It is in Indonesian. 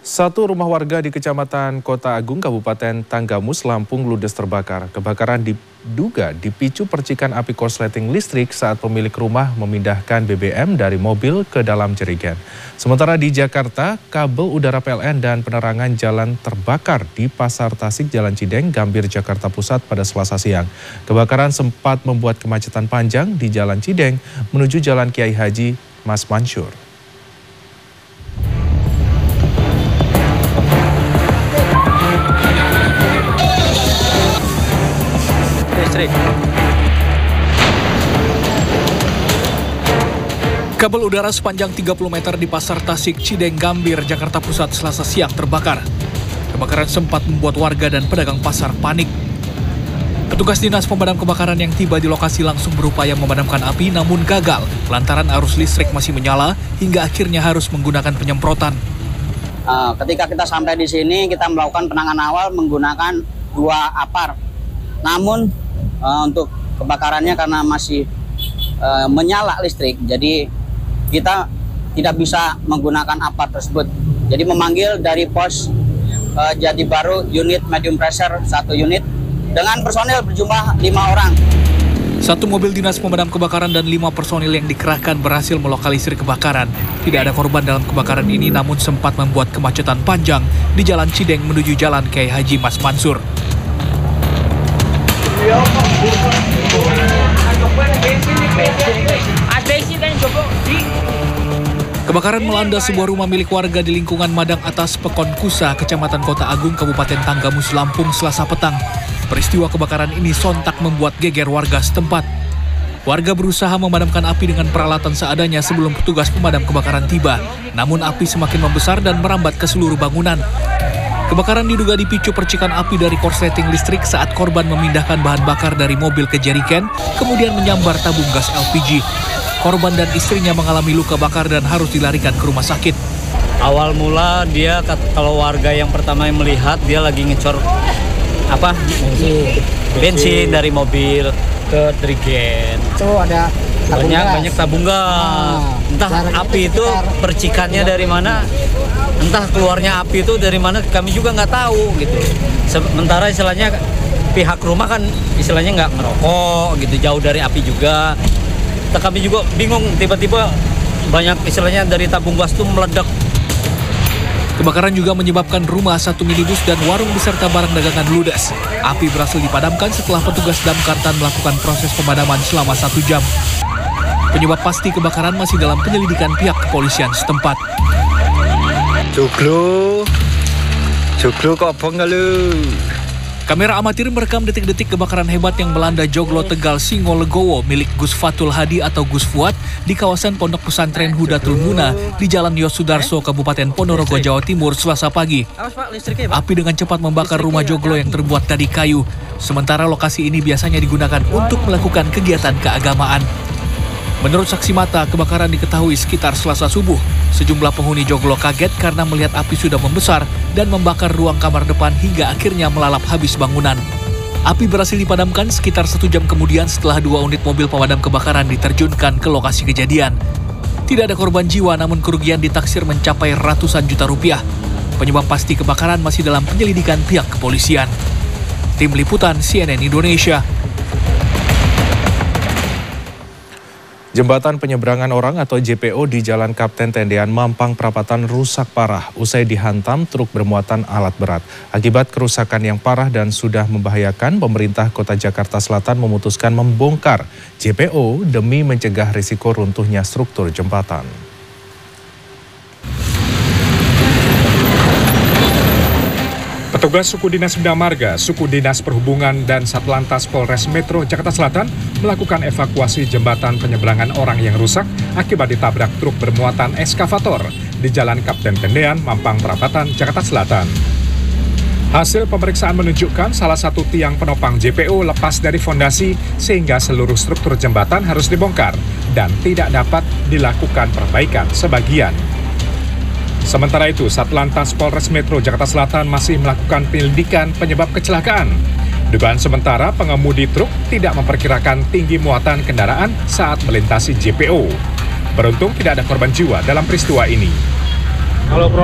Satu rumah warga di Kecamatan Kota Agung, Kabupaten Tanggamus, Lampung ludes terbakar. Kebakaran diduga dipicu percikan api korsleting listrik saat pemilik rumah memindahkan BBM dari mobil ke dalam jerigen. Sementara di Jakarta, kabel udara PLN dan penerangan jalan terbakar di Pasar Tasik, Jalan Cideng, Gambir, Jakarta Pusat pada Selasa siang. Kebakaran sempat membuat kemacetan panjang di Jalan Cideng menuju Jalan Kiai Haji Mas Mansur. Kabel udara sepanjang 30 meter di Pasar Tasik, Cideng, Gambir, Jakarta Pusat Selasa siang terbakar. Kebakaran sempat membuat warga dan pedagang pasar panik. Petugas dinas pemadam kebakaran yang tiba di lokasi langsung berupaya memadamkan api namun gagal lantaran arus listrik masih menyala hingga akhirnya harus menggunakan penyemprotan. Ketika kita sampai di sini, kita melakukan penanganan awal menggunakan 2 apar. Namun untuk kebakarannya karena masih menyala listrik, jadi kita tidak bisa menggunakan apar tersebut. Jadi memanggil dari pos Jati Baru unit medium pressure 1 unit dengan personil berjumlah 5 orang. 1 mobil dinas pemadam kebakaran dan 5 personil yang dikerahkan berhasil melokalisir kebakaran. Tidak ada korban dalam kebakaran ini namun sempat membuat kemacetan panjang di Jalan Cideng menuju Jalan Kiai Haji Mas Mansur. Kebakaran melanda sebuah rumah milik warga di lingkungan Madang Atas, Pekon Kusa, Kecamatan Kota Agung, Kabupaten Tanggamus, Lampung, Selasa petang. Peristiwa kebakaran ini sontak membuat geger warga setempat. Warga berusaha memadamkan api dengan peralatan seadanya sebelum petugas pemadam kebakaran tiba. Namun api semakin membesar dan merambat ke seluruh bangunan. Kebakaran diduga dipicu percikan api dari korsleting listrik saat korban memindahkan bahan bakar dari mobil ke jerigen, kemudian menyambar tabung gas LPG. Korban dan istrinya mengalami luka bakar dan harus dilarikan ke rumah sakit. Awal mula dia, kalau warga yang pertama yang melihat, dia lagi ngecor bensin dari mobil ke jerigen. Itu ada banyak tabung gas. Entah api itu percikannya dari mana, entah keluarnya api itu dari mana, kami juga nggak tahu gitu. Sementara istilahnya pihak rumah kan istilahnya nggak merokok gitu, jauh dari api juga. Kami juga bingung, tiba-tiba banyak istilahnya dari tabung gas itu meledak. Kebakaran juga menyebabkan rumah, 1 minibus dan warung beserta barang dagangan ludes. Api berhasil dipadamkan setelah petugas damkar melakukan proses pemadaman selama 1 jam. Penyebab pasti kebakaran masih dalam penyelidikan pihak kepolisian setempat. Joglo kok lu. Kamera amatir merekam detik-detik kebakaran hebat yang melanda Joglo Tegal Singo Legowo milik Gus Fatul Hadi atau Gus Fuad di kawasan Pondok Pesantren Hudatul Muna di Jalan Yosudarso, Kabupaten Ponorogo, Jawa Timur, Selasa pagi. Api dengan cepat membakar rumah Joglo yang terbuat dari kayu. Sementara lokasi ini biasanya digunakan untuk melakukan kegiatan keagamaan. Menurut saksi mata, kebakaran diketahui sekitar Selasa subuh. Sejumlah penghuni Joglo kaget karena melihat api sudah membesar dan membakar ruang kamar depan hingga akhirnya melalap habis bangunan. Api berhasil dipadamkan sekitar 1 jam kemudian setelah 2 unit mobil pemadam kebakaran diterjunkan ke lokasi kejadian. Tidak ada korban jiwa namun kerugian ditaksir mencapai ratusan juta rupiah. Penyebab pasti kebakaran masih dalam penyelidikan pihak kepolisian. Tim Liputan CNN Indonesia. Jembatan penyeberangan orang atau JPO di Jalan Kapten Tendean, Mampang Perapatan rusak parah usai dihantam truk bermuatan alat berat. Akibat kerusakan yang parah dan sudah membahayakan, pemerintah Kota Jakarta Selatan memutuskan membongkar JPO demi mencegah risiko runtuhnya struktur jembatan. Petugas Suku Dinas Bina Marga, Suku Dinas Perhubungan, dan Satlantas Polres Metro Jakarta Selatan melakukan evakuasi jembatan penyeberangan orang yang rusak akibat ditabrak truk bermuatan eskavator di Jalan Kapten Tendean, Mampang Perapatan, Jakarta Selatan. Hasil pemeriksaan menunjukkan salah satu tiang penopang JPO lepas dari fondasi sehingga seluruh struktur jembatan harus dibongkar dan tidak dapat dilakukan perbaikan sebagian. Sementara itu, Satlantas Polres Metro Jakarta Selatan masih melakukan penyelidikan penyebab kecelakaan. Dugaan sementara pengemudi truk tidak memperkirakan tinggi muatan kendaraan saat melintasi JPO. Beruntung tidak ada korban jiwa dalam peristiwa ini.